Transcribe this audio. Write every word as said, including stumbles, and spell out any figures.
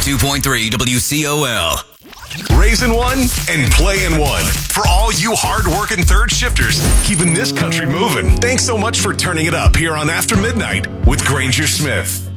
ninety-two point three W C O L. Raising one and playing one. For all you hard-working third shifters, keeping this country moving. Thanks so much for turning it up here on After Midnight with Granger Smith.